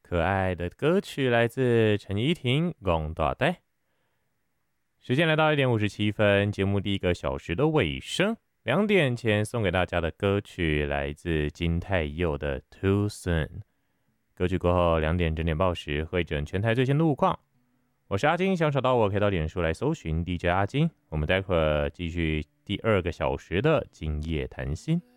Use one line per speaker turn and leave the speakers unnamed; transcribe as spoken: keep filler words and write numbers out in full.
可爱的歌曲来自陈怡婷，《戆大呆》。时间来到一点五十七分，节目第一个小时的尾声。两点前送给大家的歌曲来自金泰佑的《Too Soon》。歌曲过后，两点整点报时，会诊全台最新路况。我是阿金，想找到我可以到脸书来搜寻 D J 阿金。我们待会儿继续第二个小时的今夜谈心。